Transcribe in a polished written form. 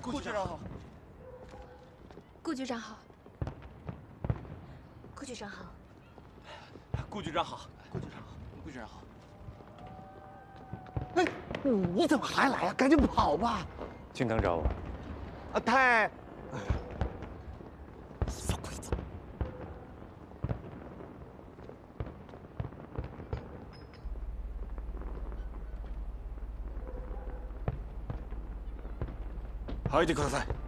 顾局长好。 顾局长好。顾局长好。 顾局长好。顾局长好。顾局长好。 哎，你怎么还来啊？赶紧跑吧！ 青藤找我。 啊，太……小鬼子！ 入ってください。